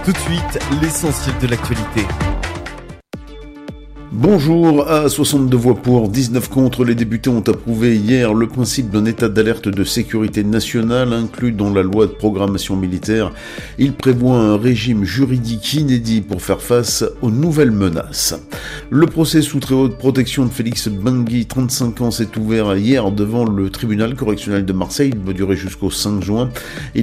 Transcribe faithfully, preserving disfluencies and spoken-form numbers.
Tout de suite, l'essentiel de l'actualité. Bonjour, à soixante-deux voix pour, dix-neuf contre, les députés ont approuvé hier le principe d'un état d'alerte de sécurité nationale inclus dans la loi de programmation militaire. Il prévoit un régime juridique inédit pour faire face aux nouvelles menaces. Le procès sous très haute protection de Félix Bengui, trente-cinq ans, s'est ouvert hier devant le tribunal correctionnel de Marseille. Il va durer jusqu'au cinq juin. Il